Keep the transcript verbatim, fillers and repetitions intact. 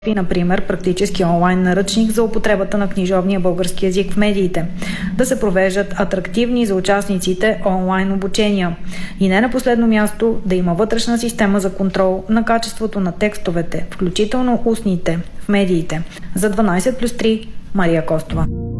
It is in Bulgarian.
например, практически онлайн наръчник за употребата на книжовния български език в медиите, да се провеждат атрактивни за участниците онлайн обучения и не на последно място да има вътрешна система за контрол на качеството на текстовете, включително устните, в медиите. За дванайсет плюс три Мария Костова.